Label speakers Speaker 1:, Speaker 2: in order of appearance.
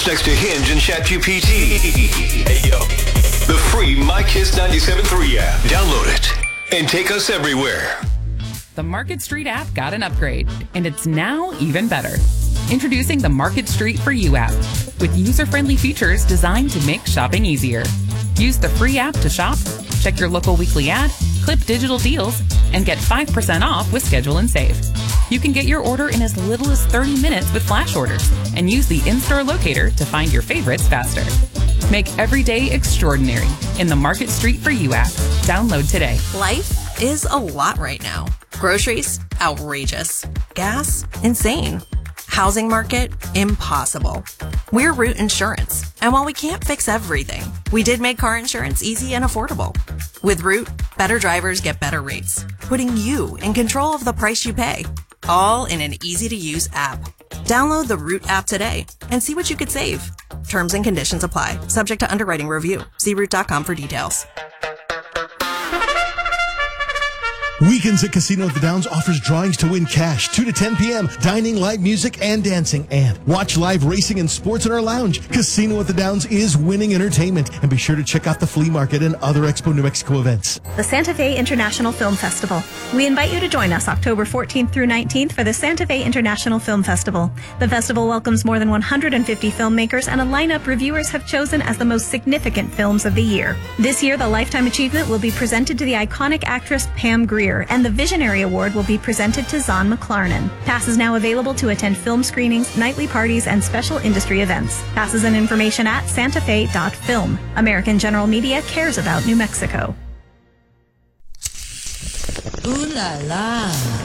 Speaker 1: What's next to Hinge and ChatGPT? Hey, yo. The free MyKiss 97.3 app. Download it and take us everywhere.
Speaker 2: The Market Street app got an upgrade, and it's now even better. Introducing the Market Street for You app, with user-friendly features designed to make shopping easier. Use the free app to shop, check your local weekly ad, clip digital deals, and get 5% off with Schedule and Save. You can get your order in as little as 30 minutes with flash orders, and use the in-store locator to find your favorites faster. Make every day extraordinary in the Market Street for You app. Download today.
Speaker 3: Life is a lot right now. Groceries, outrageous. Gas, insane. Housing market, impossible. We're Root Insurance, and while we can't fix everything, we did make car insurance easy and affordable. With Root, better drivers get better rates, putting you in control of the price you pay, all in an easy-to-use app. Download the Root app today and see what you could save. Terms and conditions apply, subject to underwriting review. See Root.com for details.
Speaker 4: Weekends at Casino at the Downs offers drawings to win cash, 2 to 10 p.m., dining, live music, and dancing. And watch live racing and sports in our lounge. Casino at the Downs is winning entertainment. And be sure to check out the flea market and other Expo New Mexico events.
Speaker 5: The Santa Fe International Film Festival. We invite you to join us October 14th through 19th for the Santa Fe International Film Festival. The festival welcomes more than 150 filmmakers and a lineup reviewers have chosen as the most significant films of the year. This year, the Lifetime Achievement will be presented to the iconic actress Pam Grier, and the Visionary Award will be presented to Zahn McClarnon. Pass is now available to attend film screenings, nightly parties, and special industry events. Passes and information at santafe.film. American General Media cares about New Mexico.
Speaker 6: Ooh la la.